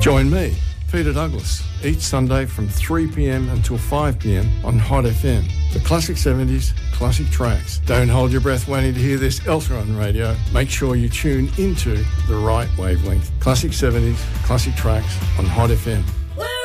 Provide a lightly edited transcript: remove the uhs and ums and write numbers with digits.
Join me, Peter Douglas, each Sunday from 3pm until 5pm on Hot FM. The Classic 70s, classic tracks. Don't hold your breath waiting to hear this elsewhere on radio. Make sure you tune into the right wavelength. Classic 70s, classic tracks on Hot FM.